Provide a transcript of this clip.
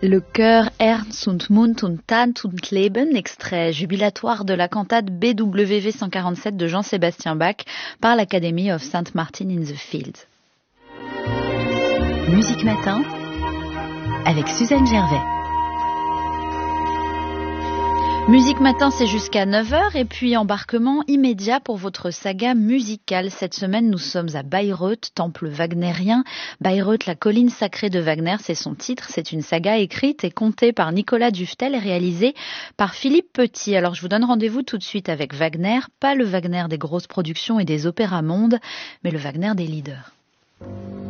Le chœur Ernst und Mund und Tant und Leben, extrait jubilatoire de la cantate BWV 147 de Jean-Sébastien Bach par l'Academy of St. Martin in the Fields. Musique Matin avec Suzanne Gervais. Musique Matin, c'est jusqu'à 9h et puis embarquement immédiat pour votre saga musicale. Cette semaine, nous sommes à Bayreuth, temple wagnérien. Bayreuth, la colline sacrée de Wagner, c'est son titre. C'est une saga écrite et contée par Nicolas Duftel et réalisée par Philippe Petit. Alors, je vous donne rendez-vous tout de suite avec Wagner. Pas le Wagner des grosses productions et des opéras mondes, mais le Wagner des leaders.